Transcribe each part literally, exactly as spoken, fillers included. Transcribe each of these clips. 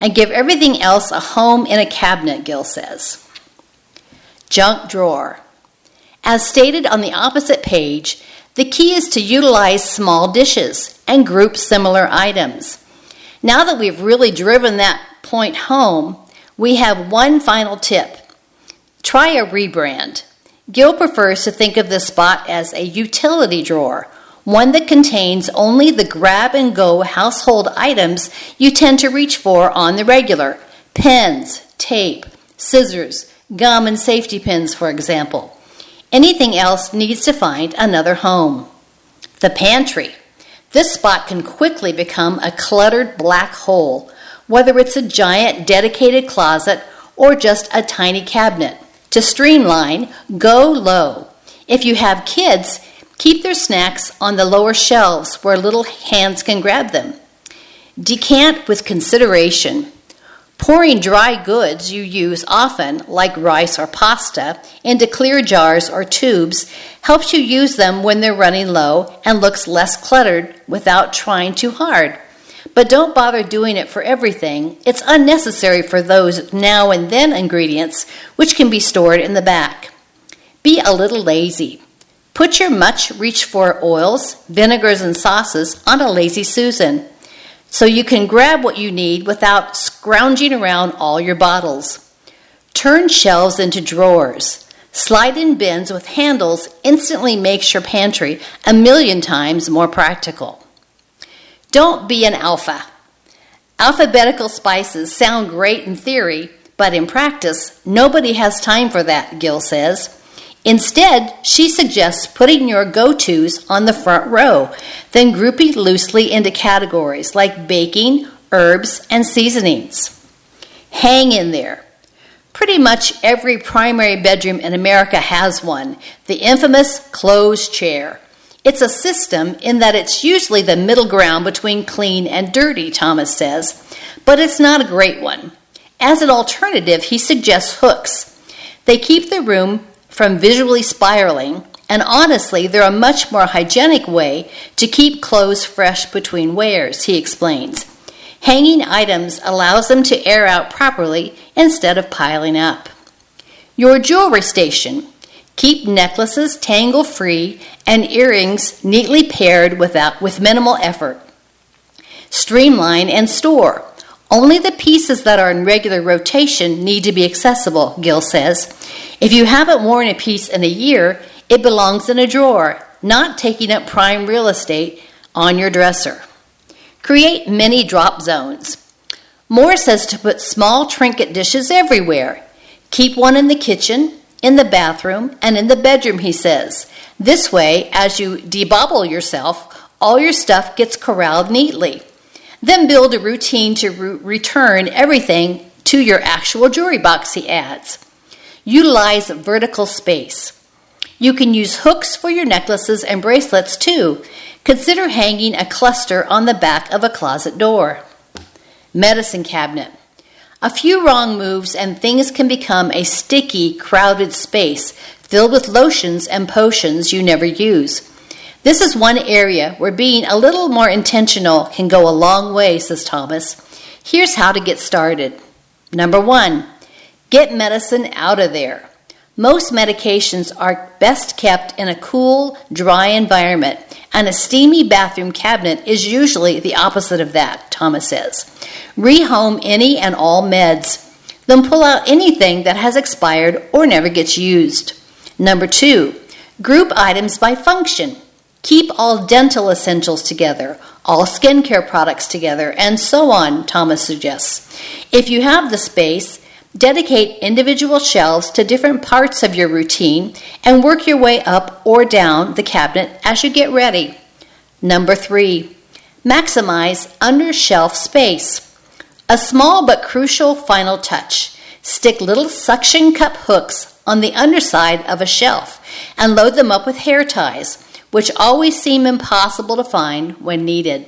and give everything else a home in a cabinet, Gill says. Junk drawer. As stated on the opposite page, the key is to utilize small dishes and group similar items. Now that we've really driven that point home, we have one final tip. Try a rebrand. Gill prefers to think of this spot as a utility drawer, one that contains only the grab-and-go household items you tend to reach for on the regular. Pens, tape, scissors, gum, and safety pins, for example. Anything else needs to find another home. The pantry. This spot can quickly become a cluttered black hole, whether it's a giant dedicated closet or just a tiny cabinet. To streamline, go low. If you have kids, keep their snacks on the lower shelves where little hands can grab them. Decant with consideration. Pouring dry goods you use often, like rice or pasta, into clear jars or tubes helps you use them when they're running low and looks less cluttered without trying too hard. But don't bother doing it for everything. It's unnecessary for those now and then ingredients, which can be stored in the back. Be a little lazy. Put your much reached for oils, vinegars, and sauces on a Lazy Susan, so you can grab what you need without scrounging around all your bottles. Turn shelves into drawers. Slide in bins with handles instantly makes your pantry a million times more practical. Don't be an alpha. Alphabetical spices sound great in theory, but in practice, nobody has time for that, Gill says. Instead, she suggests putting your go-tos on the front row, then grouping loosely into categories like baking, herbs, and seasonings. Hang in there. Pretty much every primary bedroom in America has one, the infamous closed chair. It's a system in that it's usually the middle ground between clean and dirty, Thomas says, but it's not a great one. As an alternative, he suggests hooks. They keep the room from visually spiraling, and honestly, they're a much more hygienic way to keep clothes fresh between wears, he explains. Hanging items allows them to air out properly instead of piling up. Your jewelry station. Keep necklaces tangle-free and earrings neatly paired without, with minimal effort. Streamline and store. Only the pieces that are in regular rotation need to be accessible, Gill says. If you haven't worn a piece in a year, it belongs in a drawer, not taking up prime real estate on your dresser. Create mini drop zones. Moore says to put small trinket dishes everywhere. Keep one in the kitchen, in the bathroom, and in the bedroom, he says. This way, as you debobble yourself, all your stuff gets corralled neatly. Then build a routine to re- return everything to your actual jewelry box, he adds. Utilize vertical space. You can use hooks for your necklaces and bracelets, too. Consider hanging a cluster on the back of a closet door. Medicine cabinet. A few wrong moves and things can become a sticky, crowded space filled with lotions and potions you never use. This is one area where being a little more intentional can go a long way, says Thomas. Here's how to get started. Number one, get medicine out of there. Most medications are best kept in a cool, dry environment, and a steamy bathroom cabinet is usually the opposite of that, Thomas says. Rehome any and all meds. Then pull out anything that has expired or never gets used. Number two, group items by function. Keep all dental essentials together, all skincare products together, and so on, Thomas suggests. If you have the space, dedicate individual shelves to different parts of your routine and work your way up or down the cabinet as you get ready. Number three, maximize under-shelf space. A small but crucial final touch. Stick little suction cup hooks on the underside of a shelf and load them up with hair ties, which always seem impossible to find when needed.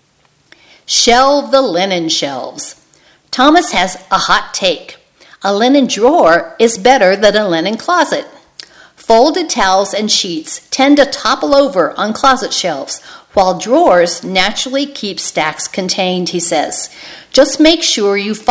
Shelve the linen shelves. Thomas has a hot take. A linen drawer is better than a linen closet. Folded towels and sheets tend to topple over on closet shelves, while drawers naturally keep stacks contained, he says. Just make sure you